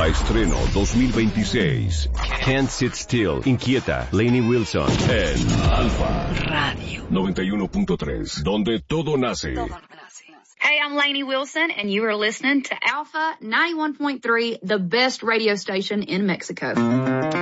Alfa Estreno 2026. Can't Sit Still, Inquieta, Lainey Wilson en Alfa Radio 91.3, donde todo nace. Hey, I'm Lainey Wilson, and you are listening to Alpha 91.3, the best radio station in Mexico.